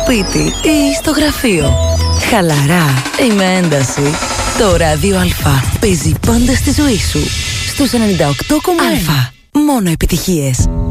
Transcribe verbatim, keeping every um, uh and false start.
σπίτι ή στο γραφείο. Χαλαρά ή με ένταση. Το Ράδιο Α παίζει πάντα στη ζωή σου. Στους ενενήντα οκτώ κόμμα ένα. Μόνο επιτυχίες.